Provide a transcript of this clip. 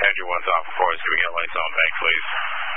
Andrew 1's off for us. Can we get lights on back, please?